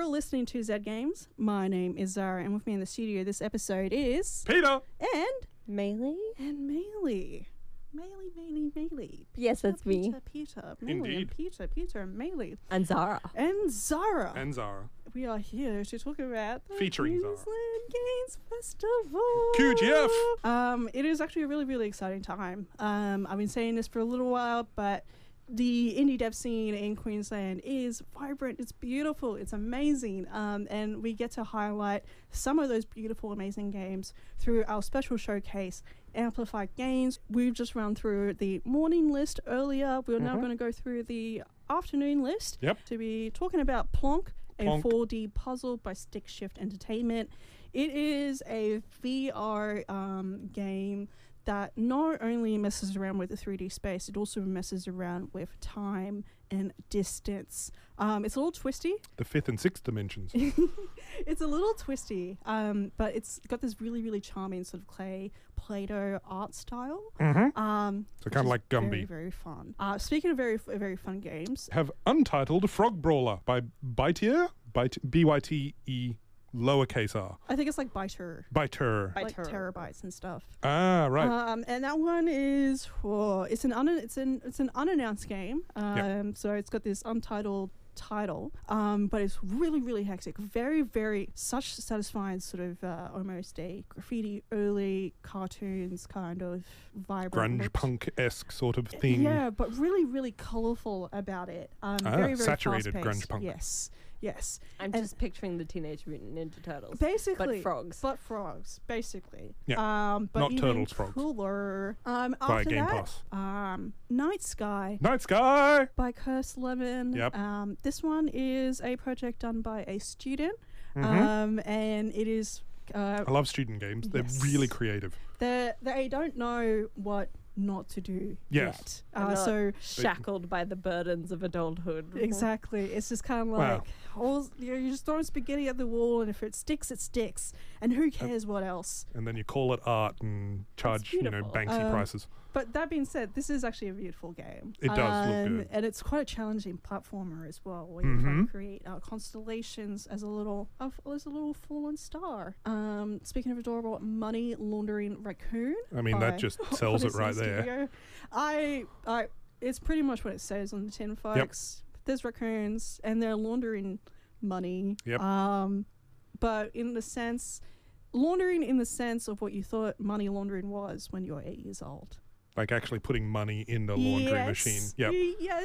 You're listening to Z Games. My name is Zara, and with me in the studio this episode is... Peter! And... Melee? And Melee. Melee. Yes, that's me. Peter. Melee Indeed. and Peter and Melee. And Zara. And Zara. And Zara. We are here to talk about the Featuring Zara. Queensland Games Festival. QGF! It is actually a really, really exciting time. I've been saying this for a little while, but the indie dev scene in Queensland is vibrant, it's beautiful, it's amazing, and we get to highlight some of those beautiful, amazing games through our special showcase, Amplify Games. We've just run through the morning list earlier. We're now going to go through the afternoon list to be talking about Plonk, a 4D puzzle by Stick Shift Entertainment. It is a VR game that not only messes around with the 3D space, it also messes around with time and distance. It's a little twisty. The fifth and sixth dimensions. It's a little twisty, but it's got this really, really charming sort of clay Play-Doh art style. So kind of like Gumby. Very, very fun. Speaking of very fun games, Have Untitled Frog Brawler by Byte, B-Y-T-E lowercase r. I think it's like Biter. Biter. Like terabytes and stuff. Ah, right. And that one is it's an unannounced game. So it's got this untitled title, but it's really, really hectic. Very, very such satisfying sort of almost a graffiti early cartoons kind of vibrant Grunge punk-esque sort of thing. Yeah, but really, really colourful about it. Very saturated fast-paced. grunge punk. Yes. I'm just picturing the Teenage Mutant Ninja Turtles. Basically. But frogs. Basically. Yeah. But Not even turtles, frogs. cooler. Via After Game that, Pass. Night Sky Night Sky! by Curse Lemon. Yep. This one is a project done by a student. And it is... I love student games. They're yes. really creative. They don't know what not to do Yes. yet. So shackled by the burdens of adulthood. exactly, it's just kind of like you're just throwing spaghetti at the wall, and if it sticks, it sticks, and who cares what else? And then you call it art and charge, Banksy prices. But that being said, this is actually a beautiful game. It does look good. And it's quite a challenging platformer as well, where you're trying to create constellations as a little fallen star. Speaking of adorable, Money Laundering Raccoon. I mean, that just sells it right there. Studio. It's pretty much what it says on the tin, folks. There's raccoons, and they're laundering money. Yep. But laundering in the sense of what you thought money laundering was when you were 8 years old. Like actually putting money in the laundry machine. Yep. Yes.